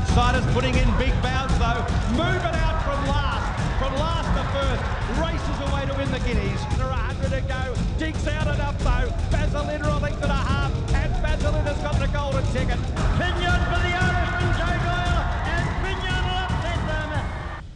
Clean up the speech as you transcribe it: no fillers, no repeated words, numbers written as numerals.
Outsiders putting in big bounds though. Moving out from last to first. Races away to win the Guineas. There are 100 to go. Digs out.